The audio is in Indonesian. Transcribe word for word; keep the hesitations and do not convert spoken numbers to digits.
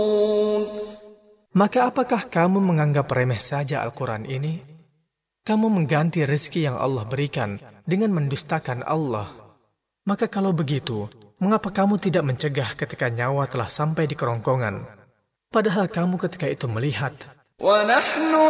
Maka apakah kamu menganggap remeh saja Al-Quran ini? Kamu mengganti rezeki yang Allah berikan dengan mendustakan Allah. Maka kalau begitu, mengapa kamu tidak mencegah ketika nyawa telah sampai di kerongkongan? Padahal kamu ketika itu melihat, وَنَحْنُ